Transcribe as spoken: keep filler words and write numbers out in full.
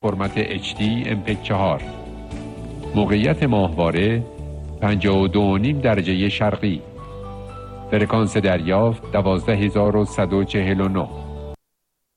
فرمت اچ دی ام پی چهار. موقعیت ماهواره پنجاه و دو و نیم درجه شرقی. فرکانس دریافت دوازده هزار و صد و چهل و نه.